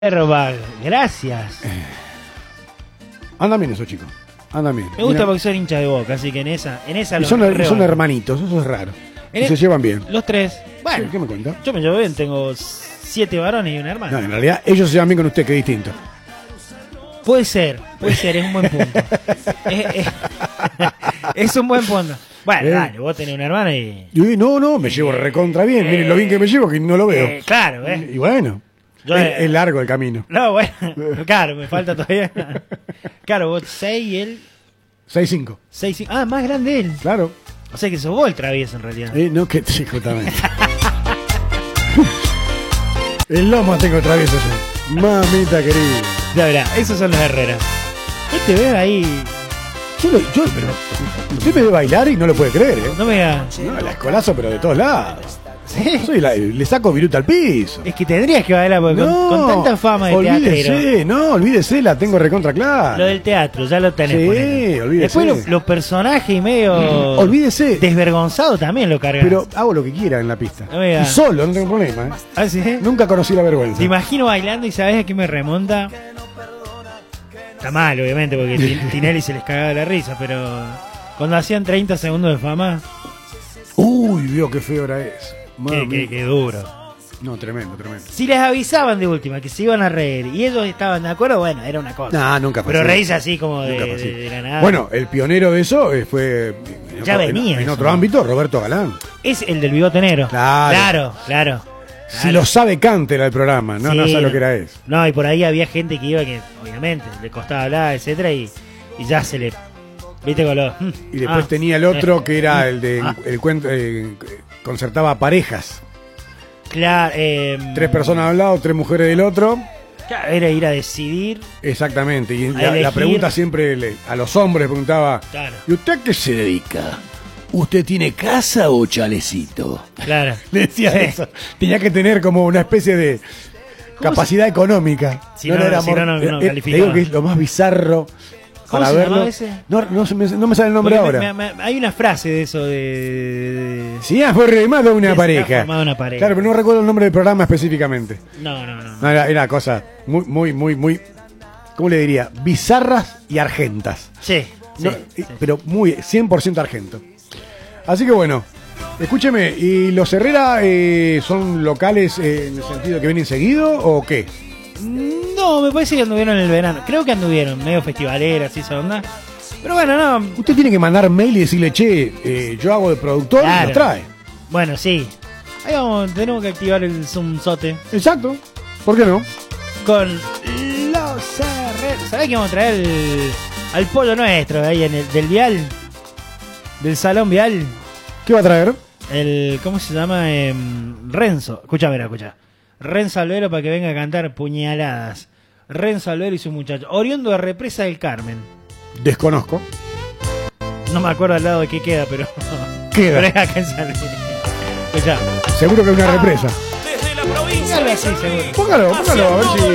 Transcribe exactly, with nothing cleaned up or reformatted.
Herbal, gracias. Andan bien esos chicos. Andan bien. Me gusta Mira. porque son hinchas de Boca, así que en esa, en esa Y los son, rebanco. son hermanitos, eso es raro. En Y se el- llevan bien. Los tres. Bueno, Sí, ¿qué me cuenta? yo me llevo bien, tengo siete varones y una hermana. No, en realidad ellos se llevan bien con usted, que es distinto. Puede ser, puede ser, es un buen punto. es, es- es un buen punto. Bueno, Eh. dale, vos tenés una hermana y... Y no, no, me llevo recontra bien. Miren lo bien que me llevo, que no lo veo. Eh, claro, ¿eh? Y bueno, Yo, es, eh, es largo el camino. No, bueno, claro, me falta todavía. Claro, vos seis y él seis cinco. seis, cinco. Ah, más grande él. Claro. O sea que sos vos el travieso en realidad. Eh, no, que sí, justamente. El lomo tengo travieso yo. Mamita querida. Ya verá, esos son los Herrera. Este ve ahí, Yo, lo- yo, pero usted me ve bailar y no lo puede creer, ¿eh? no me da... No, la escolazo, pero de todos lados. ¿Sí? Soy la- le saco viruta al piso. Es que tendrías que bailar porque con, con tanta fama de olvídese, teatrero. no, olvídese, la tengo recontra clara. Lo del teatro, ya lo tenés. Sí, ponele. olvídese. Después los, los personajes y medio Olvídese. desvergonzados también lo cargan. Pero hago lo que quiera en la pista. No me diga. Y solo, no tengo problema, ¿eh? ¿Ah, sí? Nunca conocí la vergüenza. Te imagino bailando y sabes a qué me remonta. Está mal, obviamente, porque Tin- Tinelli se les cagaba la risa, pero cuando hacían treinta segundos de fama, Uy, vio qué feo era eso. qué, Mami. qué- qué duro. No, tremendo, tremendo. Si les avisaban de última que se iban a reír y ellos estaban de acuerdo, bueno, era una cosa. No, nunca pasó. Pero reírse así como de, Nunca pasó. de- de la nada. Bueno, el pionero de eso eh, fue en Ya otro, venía en, en eso, otro ¿no? ámbito, Roberto Galán. Es el del bigote negro. Claro. Claro, claro. Si lo sabe, cante era el programa. No, Sí, no sabe lo que era eso. No, y por ahí había gente que iba que, obviamente, le costaba hablar, etcétera, y, y ya se le. ¿Viste con los.? Y después ah, tenía el otro eh, que era el de ah. el cuento, eh, concertaba parejas. Claro, eh, Tres personas al lado, tres mujeres del otro. claro, era ir a decidir. Exactamente. Y A la, la elegir. pregunta siempre le- a los hombres preguntaba: Claro, ¿y usted a qué se dedica? ¿Usted tiene casa o chalecito? claro. Le decía Sí. eso. Tenía que tener como una especie de capacidad económica. Si no, era si amor- no, no, no eh, eh, calificaba. te digo que es lo más bizarro ¿Cómo para se verlo. llamaba ese? No, no, se me, no me sale el nombre Porque ahora. me- me- hay una frase de eso de. de- Si ha formado una de- pareja. se ha formado una pareja. Claro, pero no recuerdo el nombre del programa específicamente. No, no, no. No, era, era cosa muy, muy, muy, muy, ¿cómo le diría? Bizarras y argentas. Sí, sí, No, sí. Pero muy, cien por ciento argento. Así que bueno, escúcheme, ¿y los Herrera eh, son locales eh, en el sentido que vienen seguido o qué? No, me parece que anduvieron en el verano. Creo que anduvieron, medio festivaleras y esa onda. Pero bueno, no. Usted tiene que mandar mail y decirle, che, eh, yo hago de productor y Claro. lo trae. Bueno, sí. Ahí vamos, tenemos que activar el zoomzote Exacto, ¿por qué no? con los Herrera. ¿Sabés que vamos a traer el- al pollo nuestro ahí en el del vial? Del salón vial. ¿Qué va a traer? El, ¿cómo se llama? Em, Renzo. Escucha, mira, escucha. Renzo Alvero para que venga a cantar puñaladas. Renzo Alvero y su muchacho. Oriundo de Represa del Carmen. Desconozco. No me acuerdo al lado de qué queda, pero. Queda. Pero es acá en San Luis. Escucha. Seguro que es una represa. Algo así, seguro. Póngalo, póngalo, a ver si...